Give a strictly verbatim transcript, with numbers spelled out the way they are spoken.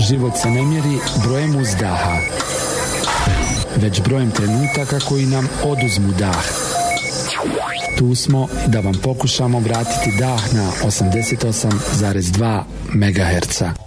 Život se ne mjeri brojem uzdaha, već brojem trenutaka koji nam oduzmu dah. Tu smo da vam pokušamo vratiti dah na osamdeset osam zarez dva megaherca.